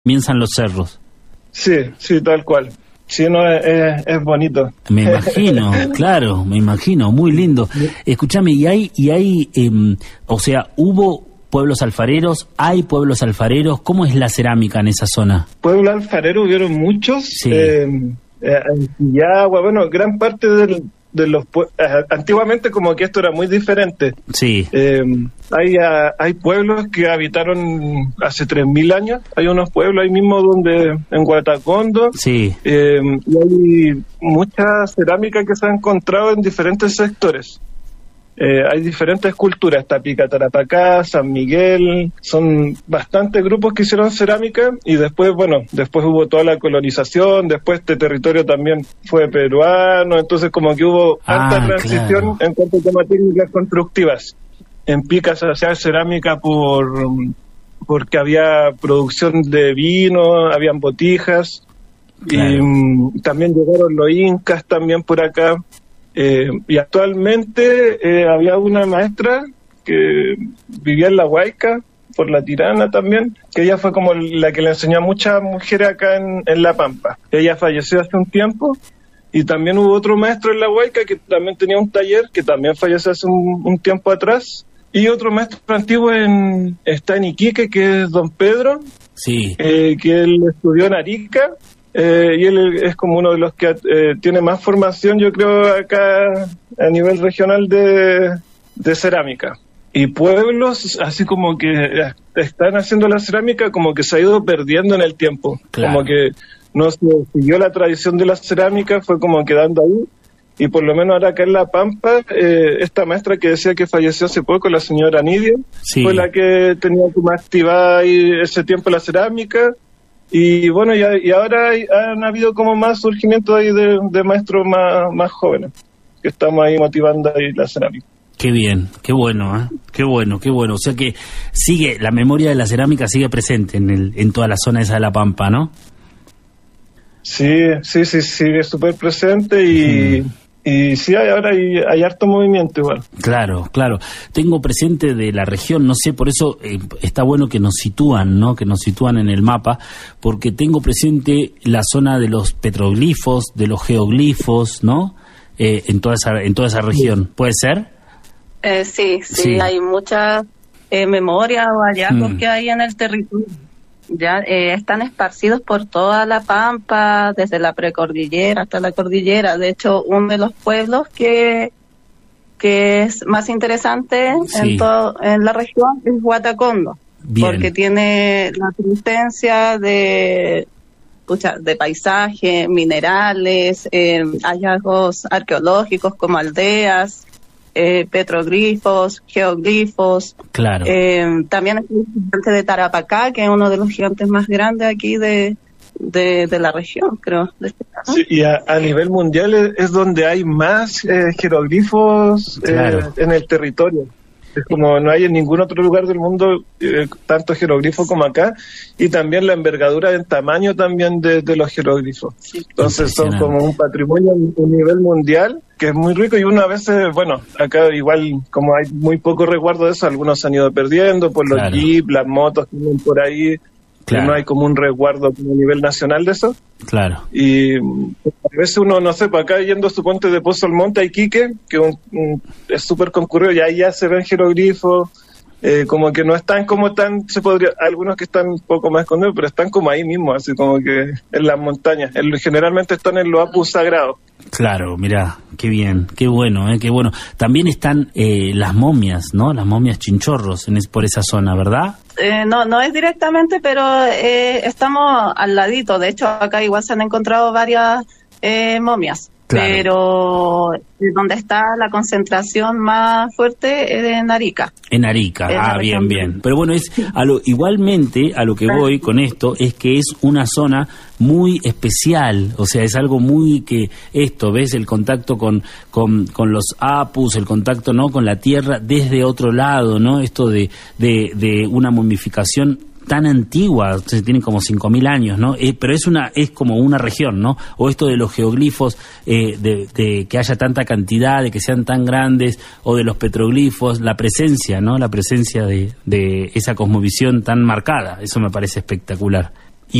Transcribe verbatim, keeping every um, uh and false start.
comienzan los cerros. Sí, sí, tal cual. Sí, no, es, es, es bonito. Me imagino, claro, me imagino, muy lindo. Escúchame, y hay, y hay, eh, o sea, hubo pueblos alfareros, hay pueblos alfareros, ¿cómo es la cerámica en esa zona? Pueblos alfareros hubieron muchos, sí. eh, en Quillagua, bueno, gran parte del, de los pueblos, antiguamente como que esto era muy diferente. Sí. Eh, hay, a, hay pueblos que habitaron hace tres mil años, hay unos pueblos ahí mismo donde, en Guatacondo, sí. eh, y hay mucha cerámica que se ha encontrado en diferentes sectores. Eh, hay diferentes culturas, Tapica, Tarapacá, San Miguel, son bastantes grupos que hicieron cerámica y después, bueno, después hubo toda la colonización, después este territorio también fue peruano, entonces como que hubo ah, harta transición claro. en cuanto a técnicas constructivas. En Pica se hacía cerámica por porque había producción de vino, habían botijas, claro. y um, también llegaron los incas también por acá. Eh, y actualmente eh, había una maestra que vivía en La Huayca, por La Tirana también, que ella fue como la que le enseñó a muchas mujeres acá en, en La Pampa. Ella falleció hace un tiempo, y también hubo otro maestro en La Huayca que también tenía un taller, que también falleció hace un, un tiempo atrás, y otro maestro antiguo en, está en Iquique, que es don Pedro, sí. eh, que él estudió en Arica. Eh, y él es como uno de los que eh, tiene más formación, yo creo, acá a nivel regional de, de cerámica. Y pueblos, así como que están haciendo la cerámica, como que se ha ido perdiendo en el tiempo. Claro. Como que no se siguió la tradición de la cerámica, fue como quedando ahí. Y por lo menos ahora acá en La Pampa, eh, esta maestra que decía que falleció hace poco, la señora Nidia, sí. fue la que tenía como activada ahí ese tiempo la cerámica. Y bueno, y, y ahora hay, han habido como más surgimiento ahí de, de maestros más, más jóvenes, que estamos ahí motivando ahí la cerámica. Qué bien, qué bueno, ¿eh? Qué bueno, qué bueno. O sea que sigue, la memoria de la cerámica sigue presente en el, en toda la zona esa de La Pampa, ¿no? Sí, sí, sí, sigue súper presente y... Mm. Y sí, hay, ahora hay, hay harto movimiento igual. Claro, claro. Tengo presente de la región, no sé, por eso eh, está bueno que nos sitúan, ¿no? Que nos sitúan en el mapa, porque tengo presente la zona de los petroglifos, de los geoglifos, ¿no? Eh, en toda esa, en toda esa región. ¿Puede ser? Eh, sí, sí, sí, hay muchas eh, memorias o hallazgos mm. que hay en el territorio. Ya eh, están esparcidos por toda La Pampa, desde la precordillera hasta la cordillera. De hecho, uno de los pueblos que que es más interesante sí. en todo en la región es Guatacondo, Bien. porque tiene la presencia de pucha, de paisaje, minerales, eh, hallazgos arqueológicos como aldeas. Eh, petroglifos, geoglifos. Claro. Eh, también es el gigante de Tarapacá, que es uno de los gigantes más grandes aquí de, de, de la región, creo. De este caso. Sí, y a, a nivel mundial es, es donde hay más eh, jeroglifos claro. eh, en el territorio. Es como no hay en ningún otro lugar del mundo eh, tanto jeroglifos como acá, y también la envergadura en tamaño también de, de los jeroglifos. Sí. Entonces son como un patrimonio a nivel mundial que es muy rico, y uno a veces, bueno, acá igual como hay muy poco resguardo de eso, algunos se han ido perdiendo por los claro. jeeps, las motos que vienen por ahí, claro. que no hay como un resguardo como a nivel nacional de eso. Claro. Y a veces uno, no sé, para acá yendo a su puente de Pozo al Monte, Iquique, que un, un, es súper concurrido, y ahí ya se ven jeroglifos, eh, como que no están como tan, se podría, algunos que están un poco más escondidos, pero están como ahí mismo, así como que en las montañas, en, generalmente están en los apus sagrados. Claro, mira, qué bien, qué bueno, eh, qué bueno. También están eh, las momias, ¿no? Las momias chinchorros en es, por esa zona, ¿verdad? Eh, no, no es directamente, pero eh, estamos al ladito. De hecho, acá igual se han encontrado varias eh, momias. Claro. Pero donde está la concentración más fuerte es en Arica. En Arica, en ah, bien, bien. Pero bueno, es a lo, igualmente a lo que voy con esto es que es una zona muy especial, o sea, es algo muy que esto, ¿ves? El contacto con, con, con los apus, el contacto, ¿no? Con la tierra desde otro lado, ¿no? Esto de, de, de una momificación tan antigua, se tiene como cinco mil años, ¿no? Eh, pero es una es como una región, ¿no? O esto de los geoglifos, eh, de, de que haya tanta cantidad, de que sean tan grandes, o de los petroglifos, la presencia, ¿no? La presencia de, de esa cosmovisión tan marcada, eso me parece espectacular.